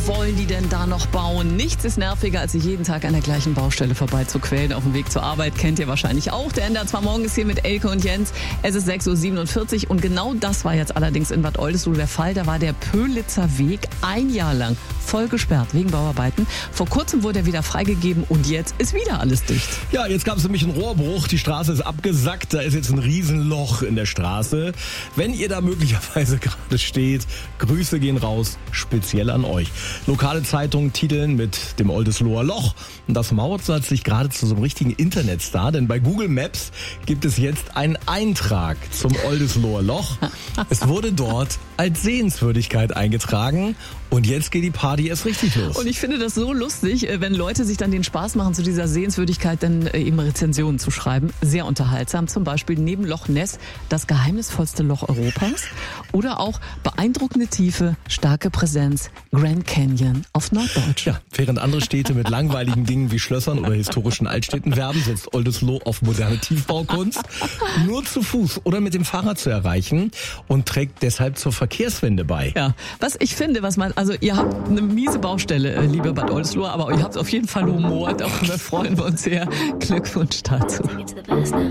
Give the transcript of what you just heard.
wollen die denn da noch bauen? Nichts ist nerviger, als sich jeden Tag an der gleichen Baustelle vorbeizuquälen. Auf dem Weg zur Arbeit kennt ihr wahrscheinlich auch. Der NDR 2 Morgen ist hier mit Elke und Jens. Es ist 6.47 Uhr und genau das war jetzt allerdings in Bad Oldesloe der Fall. Da war der Pöhlitzer Weg ein Jahr lang voll gesperrt wegen Bauarbeiten. Vor kurzem wurde er wieder freigegeben und jetzt ist wieder alles dicht. Ja, jetzt gab es nämlich einen Rohrbruch. Die Straße ist abgesackt. Da ist jetzt ein Riesenloch in der Straße. Wenn ihr da möglicherweise gerade steht, Grüße gehen raus, speziell an euch. Lokale Zeitungen titeln mit dem Oldesloer Loch. Und das mausert sich gerade zu so einem richtigen Internetstar. Denn bei Google Maps gibt es jetzt einen Eintrag zum Oldesloer Loch. Es wurde dort als Sehenswürdigkeit eingetragen. Und jetzt geht die Party erst richtig los. Und ich finde das so lustig, wenn Leute sich dann den Spaß machen, zu dieser Sehenswürdigkeit dann eben Rezensionen zu schreiben. Sehr unterhaltsam. Zum Beispiel neben Loch Ness das geheimnisvollste Loch Europas. Oder auch beeindruckende Tiefe, starke Präsenz, Grand Canyon auf Norddeutsch. Ja, während andere Städte mit langweiligen Dingen wie Schlössern oder historischen Altstädten werben, setzt Oldesloe auf moderne Tiefbaukunst. Nur zu Fuß oder mit dem Fahrrad zu erreichen und trägt deshalb zur Verkehrswende bei. Ja, also ihr habt eine miese Baustelle, liebe Bad Oldesloe, aber ihr habt auf jeden Fall Humor. Darüber freuen wir uns sehr. Glückwunsch dazu.